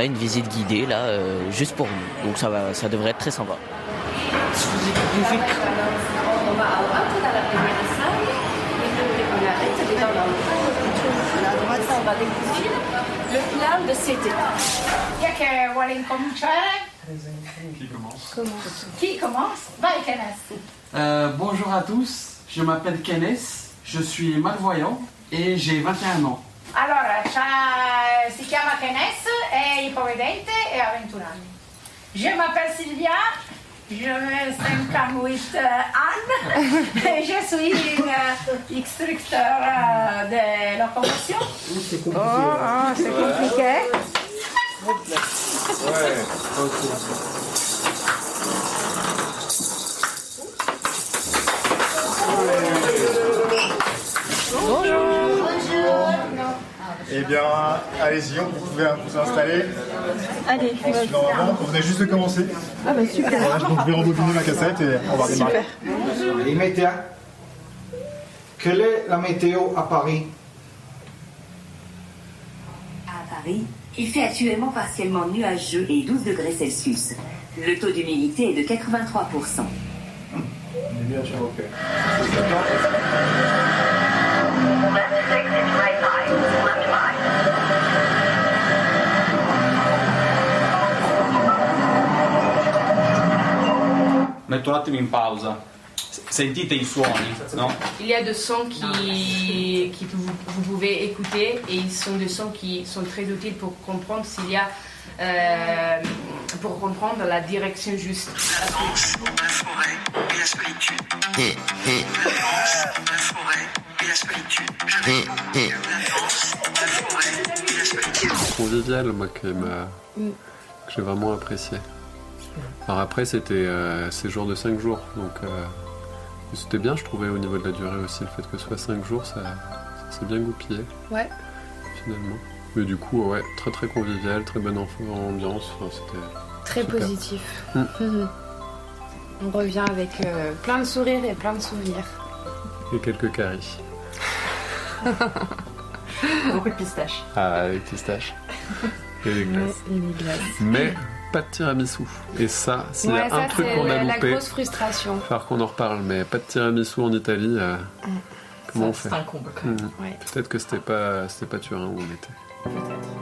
a une visite guidée là, juste pour nous. Donc ça devrait être très sympa. On va rentrer dans la première salle et on arrête dans l'entrée. On va découvrir le plan de cet étage. Chi è che vuole incominciare? Qui commence? Vai Kenneth. Bonjour à tous, je m'appelle Kenneth, je suis malvoyant et j'ai 21 ans. Allora, si chiama Kenneth, è ipovedente e ha 21 anni. Je m'appelle Sylvia, je 58 ans et je suis une instructeur de locomotion. C'est compliqué. Oh, c'est compliqué. Ouais, Eh bien, allez-y, vous pouvez vous installer. Allez, Normalement, on venait juste de commencer. ah bah super. Voilà, donc je vais rembobiner ma cassette et on va démarrer. Immédiat. Quelle est la météo à Paris? À Paris, il fait actuellement partiellement nuageux et 12 degrés Celsius. Le taux d'humidité est de 83%. On est bien sûr, ok. Metto un attimo in pausa. Sentite i suoni, no? Il y a des sons que vous pouvez écouter et ils sont des sons qui sont très utiles pour comprendre s'il y a pour comprendre la direction juste. La danse, la forêt et la solitude. La danse, la forêt et la solitude. Je vais la danse, la forêt et la solitude. Convivial, moi, que j'ai vraiment apprécié. Alors après, c'était séjour de 5 jours, donc c'était bien, je trouvais, au niveau de la durée aussi, le fait que ce soit 5 jours, ça s'est bien goupillé. Ouais. Finalement. Mais du coup, ouais, très très convivial, très bonne ambiance, enfin, c'était Très super. positif. On revient avec plein de sourires et plein de souvenirs. Et quelques caries. Beaucoup de pistaches. Ah, les pistaches. Et les glaces. Et les glaces. Mais pas de tiramisu. Et ça, s'il y a un truc qu'on a la loupé, grosse frustration. il va falloir qu'on en reparle, mais pas de tiramisu en Italie, comment on fait C'est un comble quand même. Ouais. Peut-être que c'était pas Turin où on était. Peut-être.